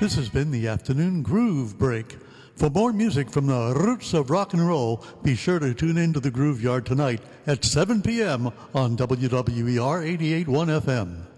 This has been the Afternoon Groove Break. For more music from the roots of rock and roll, be sure to tune in to the Groove Yard tonight at 7 p.m. on WWER 88.1 FM.